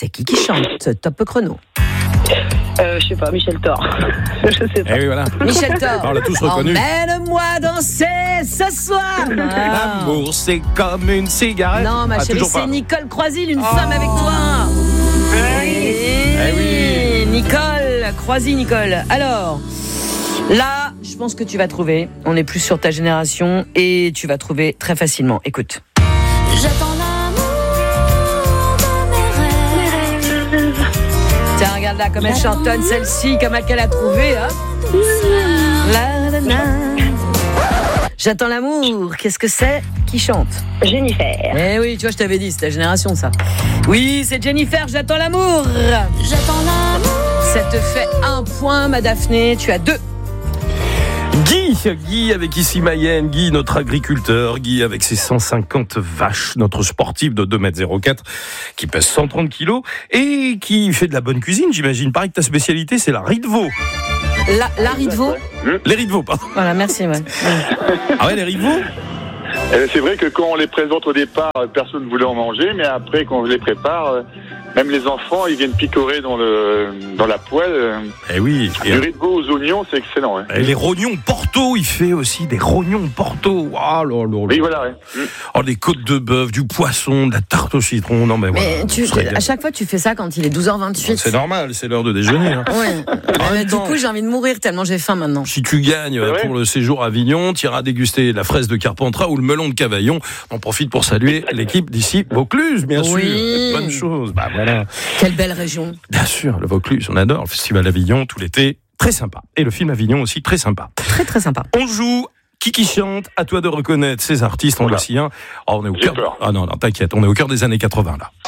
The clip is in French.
C'est qui chante? Top chrono. Je sais pas, Michel Thor. Je sais pas. Eh oui, voilà. Michel Thor. On l'a tous reconnu. Emmène-moi danser ce soir. L'amour, c'est comme une cigarette. Non, ma chérie, toujours c'est pas. Nicole Croisille, une femme avec toi. Eh oui. Nicole, Croisille, Nicole. Alors, là, je pense que tu vas trouver. On est plus sur ta génération et tu vas trouver très facilement. Écoute. J'attends l'amour de mes rêves. Tiens, regarde là, comme elle chantonne celle-ci, comme elle a trouvé. Hein. La, la, la. J'attends l'amour. Qu'est-ce que c'est? Qui chante? Jennifer. Eh oui, tu vois, je t'avais dit, c'est ta génération, ça. Oui, c'est Jennifer, j'attends l'amour. J'attends l'amour. Ça te fait 1 point, ma Daphné. Tu as 2. Guy avec ici Mayenne, Guy notre agriculteur, Guy avec ses 150 vaches, notre sportif de 2,04 m qui pèse 130 kg et qui fait de la bonne cuisine, j'imagine. Pareil que ta spécialité, c'est la riz de veau. La riz de veau. Les riz de veau, pardon. Voilà, merci, ouais. Ah ouais, les riz de veau. C'est vrai que quand on les présente au départ, personne ne voulait en manger, mais après, quand on les prépare, même les enfants, ils viennent picorer dans la poêle. Eh oui. Du riz de veau aux oignons, c'est excellent. Ouais. Et les rognons Porto, il fait aussi des rognons Porto. Ah, là, là, là. Oui, voilà. Ouais. Oh, des côtes de bœuf, du poisson, de la tarte au citron. Non, mais voilà. À chaque fois, tu fais ça quand il est 12h28. C'est normal, c'est l'heure de déjeuner. Hein. Ouais. Du coup, j'ai envie de mourir tellement j'ai faim maintenant. Si tu gagnes pour le séjour à Avignon, tu iras déguster la fraise de Carpentras ou le melon de Cavaillon. On profite pour saluer l'équipe d'ici Vaucluse, bien sûr. Bonne chose. Bah voilà. Quelle belle région. Bien sûr, le Vaucluse, on adore. Le festival Avignon tout l'été, très sympa. Et le film Avignon aussi, très sympa. Très très sympa. On joue. Qui chante? À toi de reconnaître ces artistes. On voici un. Oh, on est au cœur. Ah non, t'inquiète, on est au cœur des années 80 là.